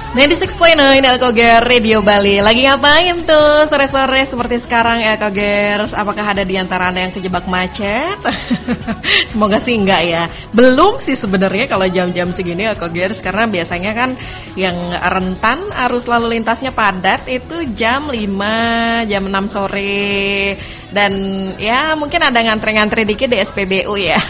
96.9 Elkoger Radio Bali. Lagi ngapain tuh sore-sore seperti sekarang Elkogers? Apakah ada di antara Anda yang kejebak macet? Semoga sih enggak ya. Belum sih sebenarnya kalau jam-jam segini Elkogers, karena biasanya kan yang rentan arus lalu lintasnya padat itu jam 5, jam 6 sore. Dan ya mungkin ada ngantri-ngantri dikit di SPBU ya.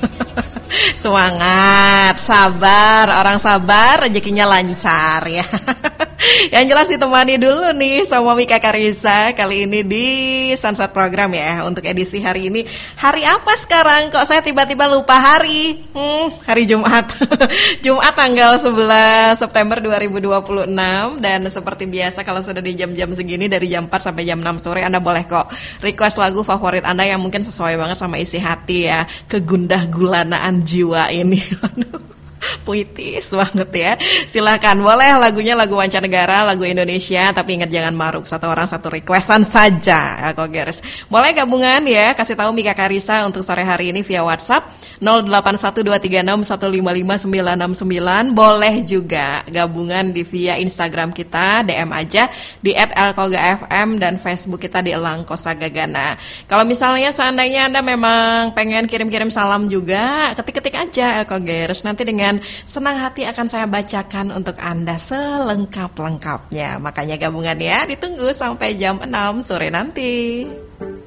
Semangat, sabar, orang sabar rezekinya lancar ya. Yang jelas ditemani dulu nih sama Mika Karisa kali ini di Sunset Program ya. Untuk edisi hari ini, hari apa sekarang? Kok saya tiba-tiba lupa hari? Hari Jumat. Jumat tanggal 11 September 2026. Dan seperti biasa kalau sudah di jam-jam segini dari jam 4 sampai jam 6 sore Anda boleh kok request lagu favorit Anda yang mungkin sesuai banget sama isi hati ya. Kegundah gulanaan jiwa ini. Puitis banget ya. Silahkan, boleh lagunya lagu mancanegara, lagu Indonesia, tapi ingat jangan maruk, satu orang satu requestan saja ya Kogers. Boleh gabungan ya, kasih tahu Mika Karisa untuk sore hari ini via WhatsApp 081236155969. Boleh juga gabungan di via Instagram kita, DM aja di @elkogafm dan Facebook kita di Elang Kosa Gagana. Kalau misalnya seandainya Anda memang pengen kirim-kirim salam juga, ketik-ketik aja Elkogers. Nanti dengan senang hati akan saya bacakan untuk Anda selengkap-lengkapnya. Makanya gabungan ya, ditunggu sampai jam 6 sore nanti.